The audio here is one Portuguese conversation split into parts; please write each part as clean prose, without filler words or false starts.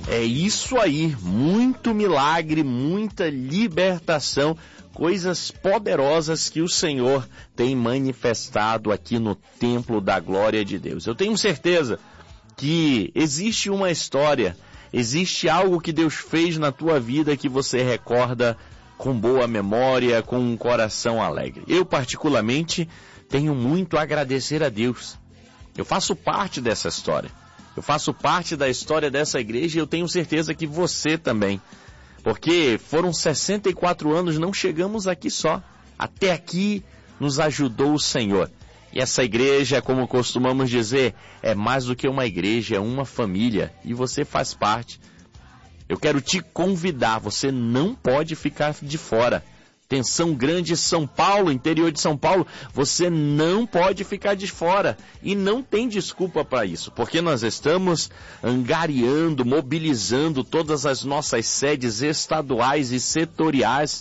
É isso aí, muito milagre, muita libertação, coisas poderosas que o Senhor tem manifestado aqui no templo da glória de Deus. Eu tenho certeza que existe uma história, existe algo que Deus fez na tua vida que você recorda com boa memória, com um coração alegre. Eu, particularmente, tenho muito a agradecer a Deus. Eu faço parte dessa história. Eu faço parte da história dessa igreja e eu tenho certeza que você também. Porque foram 64 anos, não chegamos aqui só. Até aqui nos ajudou o Senhor. E essa igreja, como costumamos dizer, é mais do que uma igreja, é uma família. E você faz parte. Eu quero te convidar, você não pode ficar de fora. Atenção grande, São Paulo, interior de São Paulo, você não pode ficar de fora. E não tem desculpa para isso, porque nós estamos angariando, mobilizando todas as nossas sedes estaduais e setoriais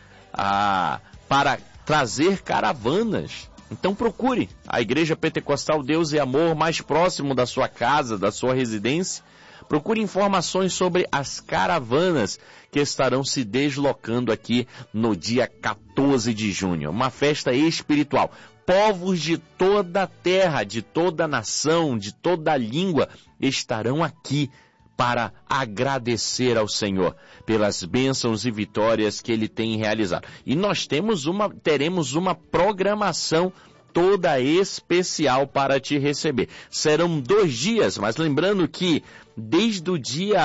para trazer caravanas. Então procure a Igreja Pentecostal Deus e Amor mais próximo da sua casa, da sua residência. Procure informações sobre as caravanas que estarão se deslocando aqui no dia 14 de junho. Uma festa espiritual. Povos de toda a terra, de toda a nação, de toda a língua estarão aqui para agradecer ao Senhor pelas bênçãos e vitórias que Ele tem realizado. E nós teremos uma programação toda especial para te receber. Serão 2 dias, mas lembrando que desde o dia,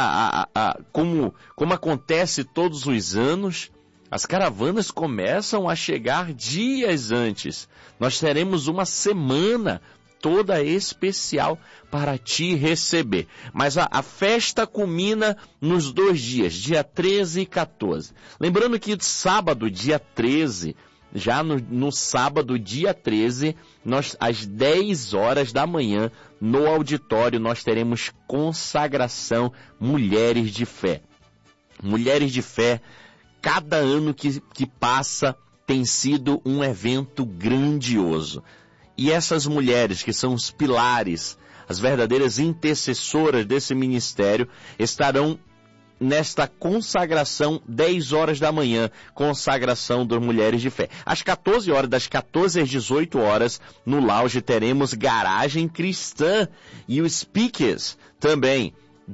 como acontece todos os anos, as caravanas começam a chegar dias antes. Nós teremos uma semana toda especial para te receber. Mas a festa culmina nos 2 dias, dia 13 e 14. Lembrando que sábado, dia 13, já no sábado, dia 13, às 10 horas da manhã, no auditório, nós teremos consagração Mulheres de Fé. Mulheres de Fé, cada ano que passa, tem sido um evento grandioso. E essas mulheres, que são os pilares, as verdadeiras intercessoras desse ministério, estarão nesta consagração, 10 horas da manhã, consagração das Mulheres de Fé. Às 14 horas, das 14 às 18 horas, no lounge teremos Garagem Cristã e os speakers também.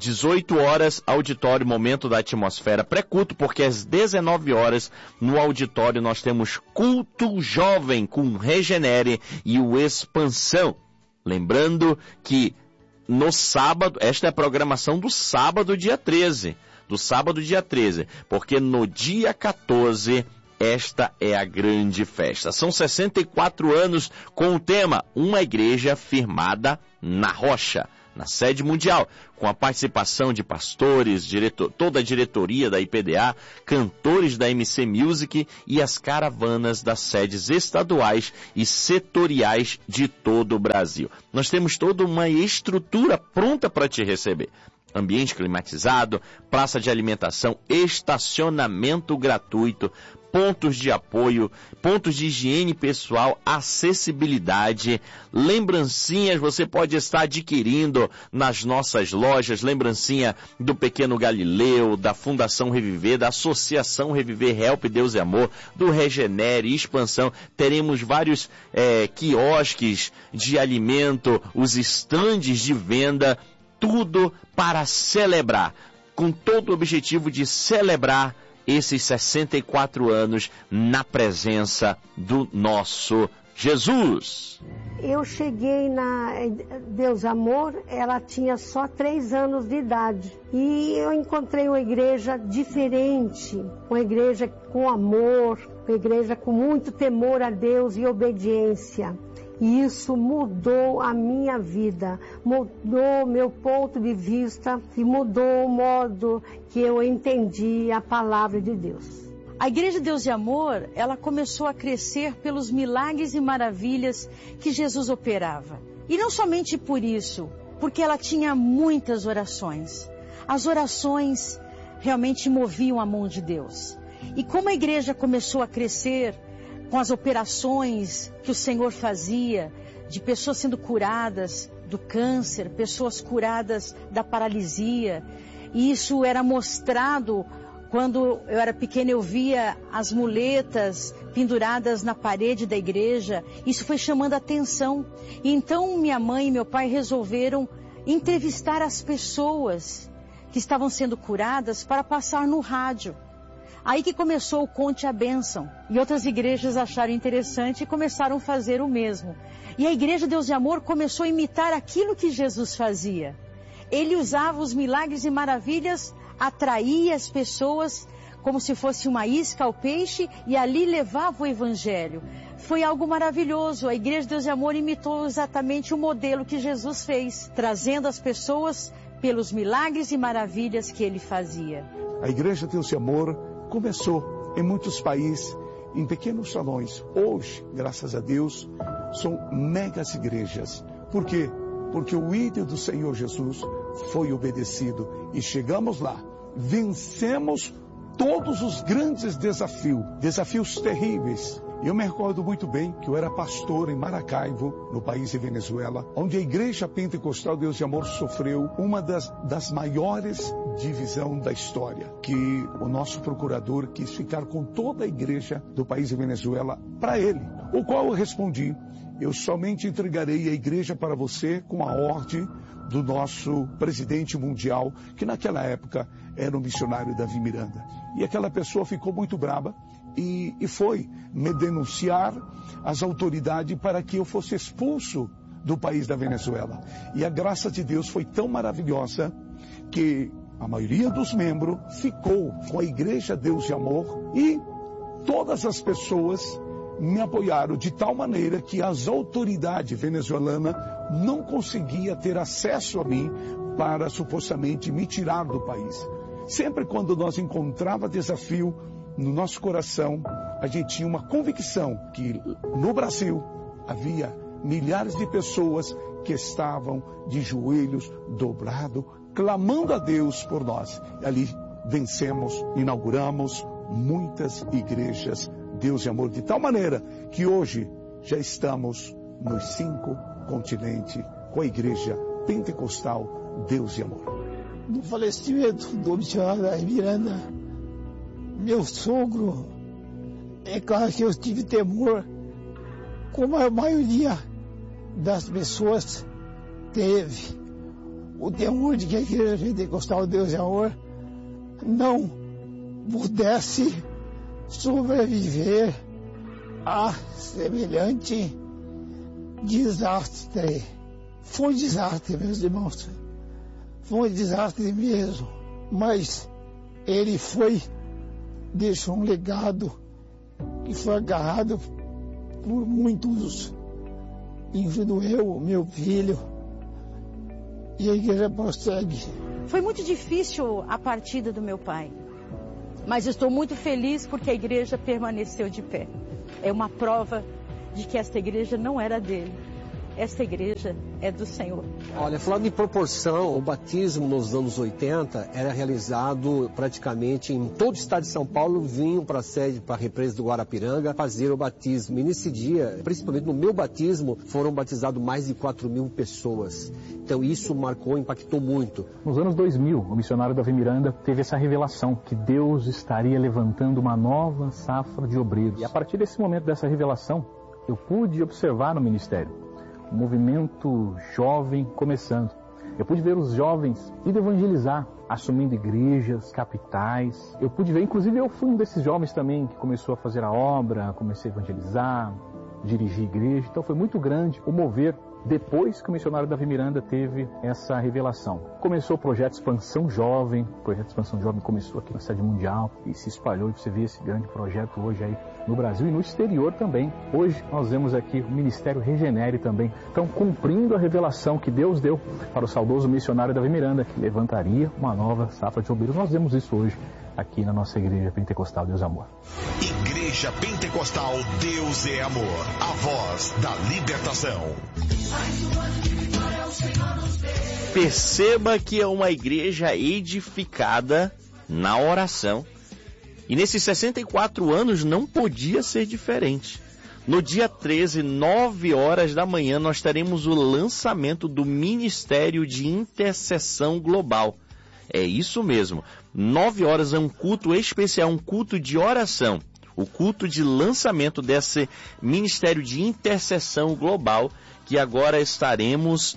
18 horas, auditório, momento da atmosfera pré-culto, porque às 19 horas, no auditório, nós temos culto jovem com Regenere e o Expansão. Lembrando que no sábado, esta é a programação do sábado, dia 13. Do sábado, dia 13, porque no dia 14, esta é a grande festa. São 64 anos com o tema Uma Igreja Firmada na Rocha, na sede mundial, com a participação de pastores, toda a diretoria da IPDA, cantores da MC Music e as caravanas das sedes estaduais e setoriais de todo o Brasil. Nós temos toda uma estrutura pronta para te receber. Ambiente climatizado, praça de alimentação, estacionamento gratuito, pontos de apoio, pontos de higiene pessoal, acessibilidade, lembrancinhas você pode estar adquirindo nas nossas lojas, lembrancinha do Pequeno Galileu, da Fundação Reviver, da Associação Reviver Help Deus e Amor, do Regenere, Expansão. Teremos vários quiosques de alimento, os estandes de venda, tudo para celebrar, com todo o objetivo de celebrar esses 64 anos na presença do nosso Jesus. Eu cheguei na Deus Amor, ela tinha só 3 anos de idade. E eu encontrei uma igreja diferente, uma igreja com amor, uma igreja com muito temor a Deus e obediência. E isso mudou a minha vida, mudou meu ponto de vista e mudou o modo que eu entendi a palavra de Deus. A Igreja Deus e Amor, ela começou a crescer pelos milagres e maravilhas que Jesus operava. E não somente por isso, porque ela tinha muitas orações. As orações realmente moviam a mão de Deus. E como a igreja começou a crescer, com as operações que o Senhor fazia, de pessoas sendo curadas do câncer, pessoas curadas da paralisia, E isso era mostrado quando eu era pequena, eu via as muletas penduradas na parede da igreja. Isso foi chamando a atenção. E então minha mãe e meu pai resolveram entrevistar as pessoas que estavam sendo curadas para passar no rádio. Aí que começou o Conte a Bênção. E outras igrejas acharam interessante e começaram a fazer o mesmo. E a Igreja Deus de Amor começou a imitar aquilo que Jesus fazia. Ele usava os milagres e maravilhas, atraía as pessoas como se fosse uma isca ao peixe e ali levava o Evangelho. Foi algo maravilhoso. A Igreja Deus de Amor imitou exatamente o modelo que Jesus fez, trazendo as pessoas pelos milagres e maravilhas que ele fazia. A Igreja Deus de Amor começou em muitos países, em pequenos salões. Hoje, graças a Deus, são megas igrejas. Por quê? Porque o ídolo do Senhor Jesus foi obedecido e chegamos lá. Vencemos todos os grandes desafios terríveis. Eu me recordo muito bem que eu era pastor em Maracaibo, no país de Venezuela, onde a Igreja Pentecostal Deus de Amor sofreu uma das maiores divisões da história, que o nosso procurador quis ficar com toda a igreja do país de Venezuela para ele, o qual eu respondi: eu somente entregarei a igreja para você com a ordem do nosso presidente mundial, que naquela época era o missionário Davi Miranda. E aquela pessoa ficou muito brava e foi me denunciar às autoridades para que eu fosse expulso do país da Venezuela. E a graça de Deus foi tão maravilhosa que a maioria dos membros ficou com a Igreja Deus de Amor e todas as pessoas me apoiaram de tal maneira que as autoridades venezuelanas não conseguiam ter acesso a mim para supostamente me tirar do país. Sempre quando nós encontrava desafio no nosso coração, a gente tinha uma convicção que no Brasil havia milhares de pessoas que estavam de joelhos dobrados, clamando a Deus por nós. E ali vencemos, inauguramos muitas igrejas Deus de Amor, de tal maneira que hoje já estamos nos 5 continentes com a Igreja Pentecostal Deus de Amor. No falecimento do missionário Davi Miranda, meu sogro, é claro que eu tive temor, como a maioria das pessoas teve, o temor de que a Igreja Pentecostal Deus de Amor não pudesse sobreviver a semelhante desastre. Foi um desastre, meus irmãos. Foi um desastre mesmo. Mas ele deixou um legado que foi agarrado por muitos, incluindo eu, meu filho, e a igreja prossegue. Foi muito difícil a partida do meu pai, mas estou muito feliz porque a igreja permaneceu de pé. É uma prova de que esta igreja não era dele. Esta igreja é do Senhor. Olha, falando em proporção, o batismo nos anos 80 era realizado praticamente em todo o estado de São Paulo, vinham para a sede, para a represa do Guarapiranga, fazer o batismo. E nesse dia, principalmente no meu batismo, foram batizados mais de 4.000 pessoas. Então isso marcou, impactou muito. Nos anos 2000, o missionário Davi Miranda teve essa revelação que Deus estaria levantando uma nova safra de obreiros. E a partir desse momento, dessa revelação, eu pude observar no ministério um movimento jovem começando. Eu pude ver os jovens indo evangelizar, assumindo igrejas, capitais. Eu pude ver, inclusive eu fui um desses jovens também que começou a fazer a obra, comecei a evangelizar, dirigir igreja. Então foi muito grande o mover depois que o missionário Davi Miranda teve essa revelação. Começou o projeto Expansão Jovem. O projeto Expansão Jovem começou aqui na sede mundial e se espalhou, e você vê esse grande projeto hoje aí no Brasil e no exterior também. Hoje nós vemos aqui o Ministério Regenere também. Então, cumprindo a revelação que Deus deu para o saudoso missionário Davi Miranda, que levantaria uma nova safra de obreiros. Nós vemos isso hoje aqui na nossa Igreja Pentecostal Deus é Amor. Igreja Pentecostal Deus é Amor, a voz da libertação. Perceba que é uma igreja edificada na oração. E nesses 64 anos não podia ser diferente. No dia 13, 9 horas da manhã, nós teremos o lançamento do Ministério de Intercessão Global. É isso mesmo. 9 horas é um culto especial, um culto de oração. O culto de lançamento desse ministério de intercessão global que agora estaremos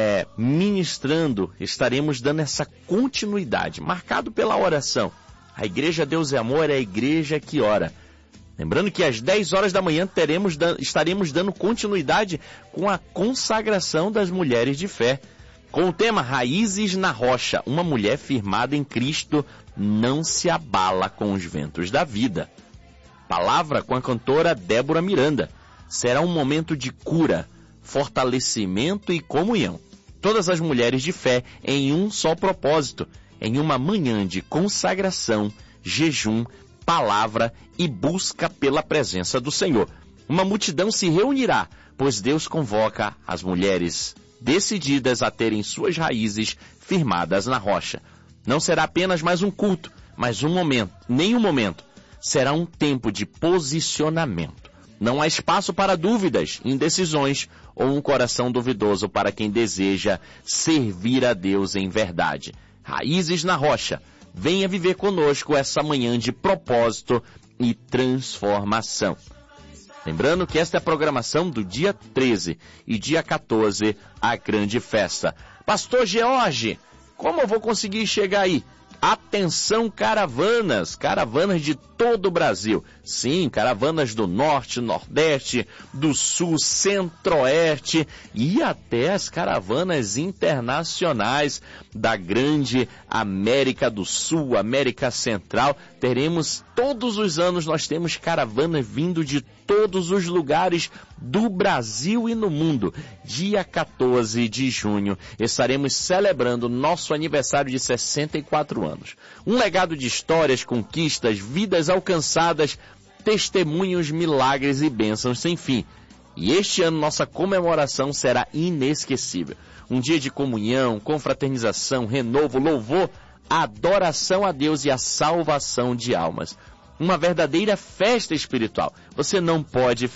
ministrando, estaremos dando essa continuidade, marcado pela oração. A Igreja Deus é Amor é a igreja que ora. Lembrando que às 10 horas da manhã estaremos dando continuidade com a consagração das mulheres de fé, com o tema Raízes na Rocha. Uma mulher firmada em Cristo não se abala com os ventos da vida. Palavra com a cantora Débora Miranda. Será um momento de cura, fortalecimento e comunhão. Todas as mulheres de fé em um só propósito, em uma manhã de consagração, jejum, palavra e busca pela presença do Senhor. Uma multidão se reunirá, pois Deus convoca as mulheres decididas a terem suas raízes firmadas na rocha. Não será apenas mais um culto, mas um momento, nenhum momento. Será um tempo de posicionamento. Não há espaço para dúvidas, indecisões ou um coração duvidoso para quem deseja servir a Deus em verdade. Raízes na rocha. Venha viver conosco essa manhã de propósito e transformação. Lembrando que esta é a programação do dia 13 e dia 14, a grande festa. Pastor George, como eu vou conseguir chegar aí? Atenção, caravanas de todo o Brasil. Sim, caravanas do Norte, Nordeste, do Sul, Centro-Oeste e até as caravanas internacionais da grande América do Sul, América Central. Teremos, todos os anos nós temos caravanas vindo de todos os lugares do Brasil e no mundo. Dia 14 de junho estaremos celebrando nosso aniversário de 64 anos. Um legado de histórias, conquistas, vidas alcançadas, testemunhos, milagres e bênçãos sem fim. E este ano nossa comemoração será inesquecível. Um dia de comunhão, confraternização, renovo, louvor, adoração a Deus e a salvação de almas. Uma verdadeira festa espiritual. Você não pode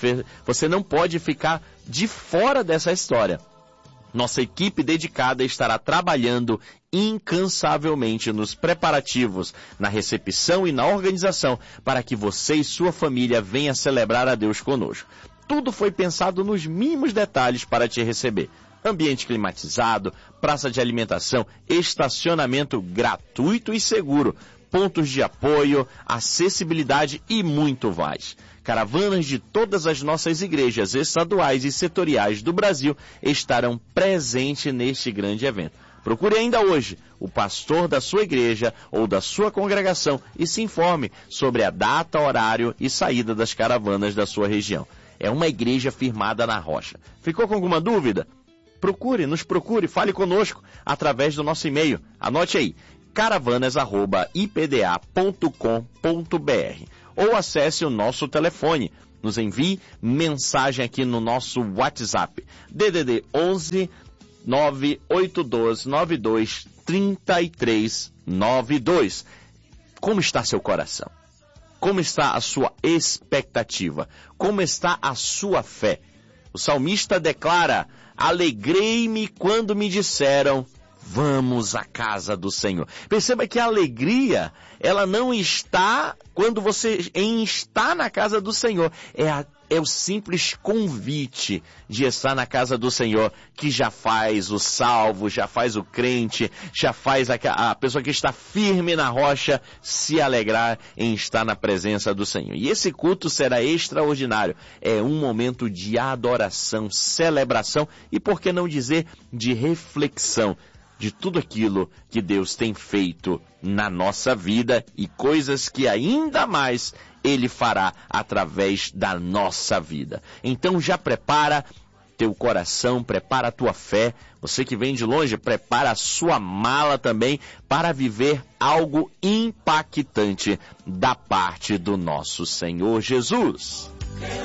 ficar de fora dessa história. Nossa equipe dedicada estará trabalhando incansavelmente nos preparativos, na recepção e na organização para que você e sua família venham celebrar a Deus conosco. Tudo foi pensado nos mínimos detalhes para te receber. Ambiente climatizado, praça de alimentação, estacionamento gratuito e seguro, pontos de apoio, acessibilidade e muito mais. Caravanas de todas as nossas igrejas estaduais e setoriais do Brasil estarão presentes neste grande evento. Procure ainda hoje o pastor da sua igreja ou da sua congregação e se informe sobre a data, horário e saída das caravanas da sua região. É uma igreja firmada na rocha. Ficou com alguma dúvida? Nos procure, fale conosco através do nosso e-mail. Anote aí, caravanas@ipda.com.br ou acesse o nosso telefone. Nos envie mensagem aqui no nosso WhatsApp. DDD 11 98292 3392. Como está seu coração? Como está a sua expectativa? Como está a sua fé? O salmista declara: alegrei-me quando me disseram, vamos à casa do Senhor. Perceba que a alegria, ela não está quando você está na casa do Senhor. É o simples convite de estar na casa do Senhor que já faz o salvo, já faz o crente, já faz a pessoa que está firme na rocha se alegrar em estar na presença do Senhor. E esse culto será extraordinário. É um momento de adoração, celebração e, por que não dizer, de reflexão de tudo aquilo que Deus tem feito na nossa vida e coisas que ainda mais Ele fará através da nossa vida. Então já prepara teu coração, prepara a tua fé. Você que vem de longe, prepara a sua mala também para viver algo impactante da parte do nosso Senhor Jesus.